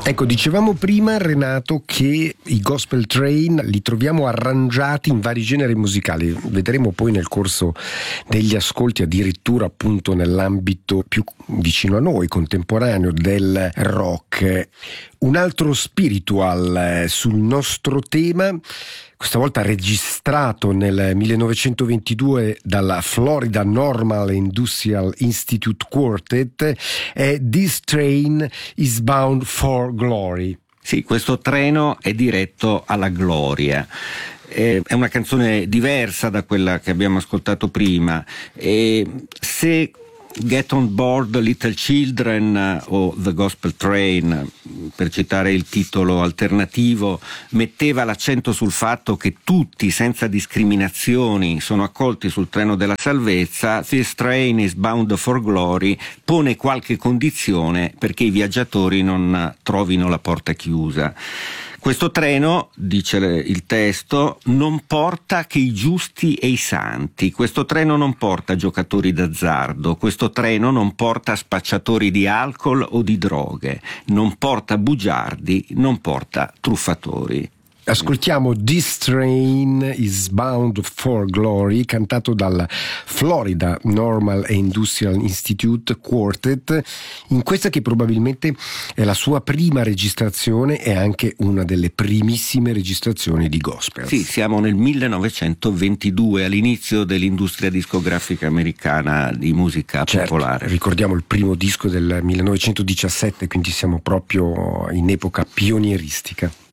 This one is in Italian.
Ecco, dicevamo prima, Renato, che i Gospel Train li troviamo arrangiati in vari generi musicali. Vedremo poi nel corso degli ascolti addirittura appunto nell'ambito più vicino a noi, contemporaneo, del rock. Un altro spiritual sul nostro tema, questa volta registrato nel 1922 dalla Florida Normal Industrial Institute Quartet, è This Train is Bound for Glory. Sì, questo treno è diretto alla gloria. È una canzone diversa da quella che abbiamo ascoltato prima. Se Get on Board Little Children o The Gospel Train, per citare il titolo alternativo, metteva l'accento sul fatto che tutti senza discriminazioni sono accolti sul treno della salvezza, This Train is Bound for Glory pone qualche condizione perché i viaggiatori non trovino la porta chiusa. Questo treno, dice il testo, non porta che i giusti e i santi, questo treno non porta giocatori d'azzardo, questo treno non porta spacciatori di alcol o di droghe, non porta bugiardi, non porta truffatori. Ascoltiamo This Train is Bound for Glory, cantato dal Florida Normal Industrial Institute Quartet, in questa che probabilmente è la sua prima registrazione e anche una delle primissime registrazioni di gospel. Sì, siamo nel 1922, all'inizio dell'industria discografica americana di musica popolare. Ricordiamo il primo disco del 1917, quindi siamo proprio in epoca pionieristica.